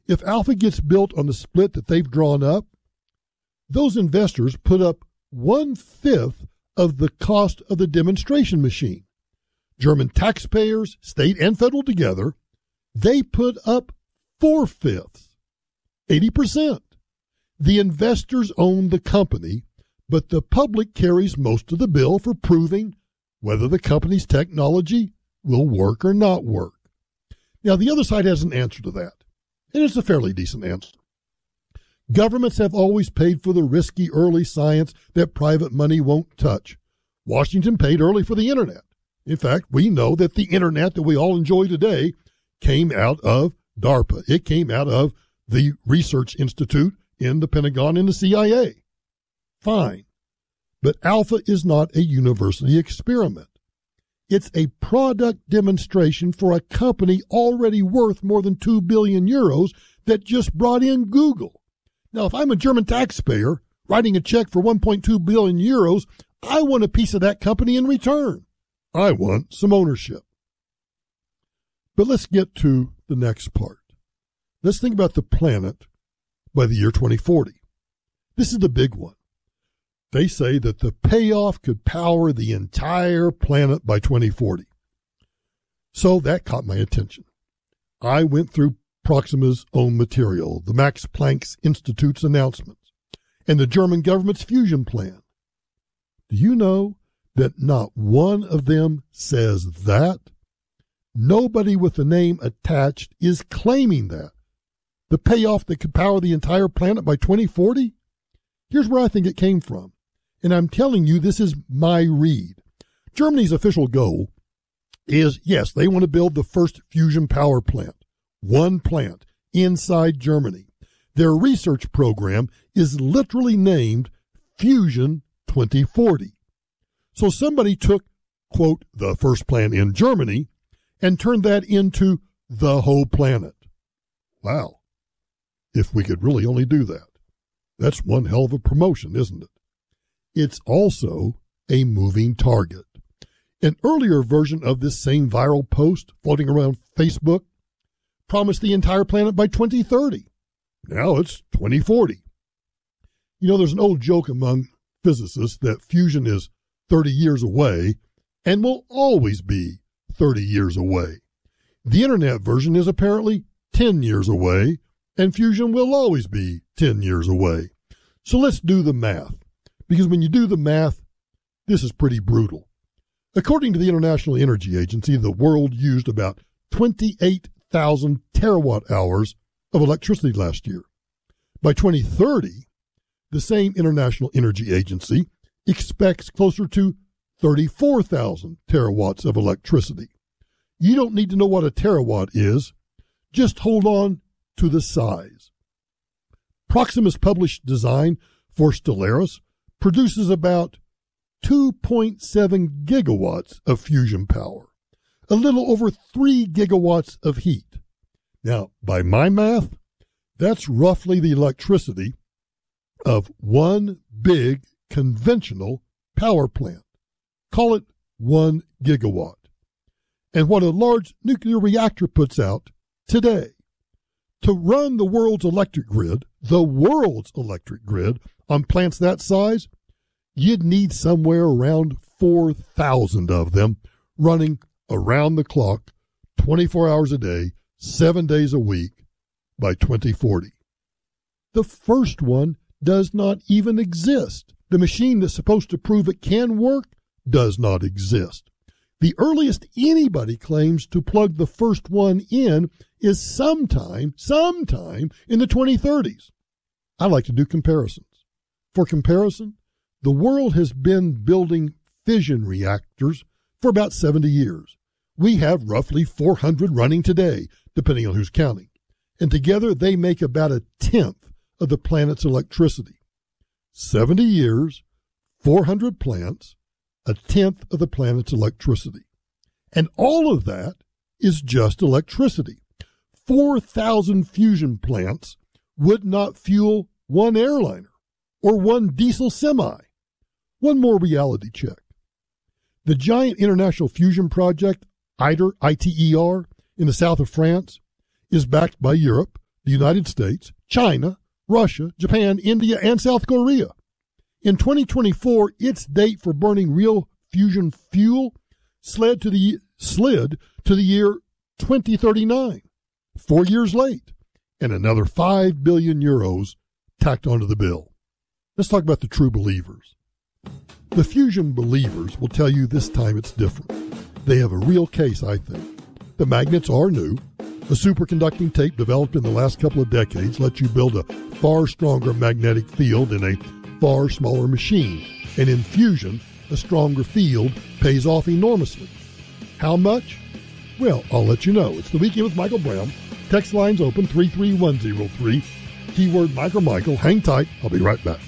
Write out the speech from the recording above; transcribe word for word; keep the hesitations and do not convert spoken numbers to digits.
If Alpha gets built on the split that they've drawn up, those investors put up one-fifth of the cost of the demonstration machine. German taxpayers, state and federal together, they put up four-fifths, eighty percent. The investors own the company, but the public carries most of the bill for proving whether the company's technology will work or not work. Now, the other side has an answer to that, and it's a fairly decent answer. Governments have always paid for the risky early science that private money won't touch. Washington paid early for the internet. In fact, we know that the internet that we all enjoy today came out of DARPA. It came out of the Research Institute in the Pentagon and the C I A. Fine. But Alpha is not a university experiment. It's a product demonstration for a company already worth more than two billion euros that just brought in Google. Now, if I'm a German taxpayer writing a check for one point two billion euros, I want a piece of that company in return. I want some ownership. But let's get to the next part. Let's think about the planet by the year twenty forty. This is the big one. They say that the payoff could power the entire planet by twenty forty. So that caught my attention. I went through Proxima's own material, the Max Planck Institute's announcements, and the German government's fusion plan. Do you know that not one of them says that? Nobody with the name attached is claiming that. The payoff that could power the entire planet by twenty forty? Here's where I think it came from. And I'm telling you, this is my read. Germany's official goal is, yes, they want to build the first fusion power plant. One plant inside Germany. Their research program is literally named Fusion twenty forty. So somebody took, quote, the first plant in Germany and turned that into the whole planet. Wow. If we could really only do that. That's one hell of a promotion, isn't it? It's also a moving target. An earlier version of this same viral post floating around Facebook promised the entire planet by twenty thirty. Now it's twenty forty. You know, there's an old joke among physicists that fusion is thirty years away and will always be thirty years away. The internet version is apparently ten years away, and fusion will always be ten years away. So let's do the math, because when you do the math, this is pretty brutal. According to the International Energy Agency, the world used about twenty-eight thousand terawatt hours of electricity last year. By twenty thirty, the same International Energy Agency expects closer to thirty-four thousand terawatts of electricity. You don't need to know what a terawatt is. Just hold on to the size. Proxima's published design for Stellaris produces about two point seven gigawatts of fusion power, a little over three gigawatts of heat. Now, by my math, that's roughly the electricity of one big conventional power plant. Call it one gigawatt. And what a large nuclear reactor puts out today. To run the world's electric grid, the world's electric grid, on plants that size, you'd need somewhere around four thousand of them running around the clock, twenty-four hours a day, seven days a week by twenty forty. The first one does not even exist. The machine that's supposed to prove it can work does not exist. The earliest anybody claims to plug the first one in is sometime, sometime in the twenty thirties. I like to do comparisons. For comparison, the world has been building fission reactors for about seventy years. We have roughly four hundred running today, depending on who's counting. And together they make about a tenth of the planet's electricity. seventy years, four hundred plants, a tenth of the planet's electricity. And all of that is just electricity. four thousand fusion plants would not fuel one airliner or one diesel semi. One more reality check. The giant International Fusion Project, ITER, I T E R, in the south of France, is backed by Europe, the United States, China, Russia, Japan, India, and South Korea. In twenty twenty-four, its date for burning real fusion fuel slid to the, slid to the year twenty thirty-nine, four years late, and another five billion euros tacked onto the bill. Let's talk about the true believers. The fusion believers will tell you this time it's different. They have a real case, I think. The magnets are new. A superconducting tape developed in the last couple of decades lets you build a far stronger magnetic field in a far smaller machine. And in fusion, a stronger field pays off enormously. How much? Well, I'll let you know. It's the Weekend with Michael Brown. Text lines open three three one zero three. Keyword Mike or Michael. Hang tight. I'll be right back.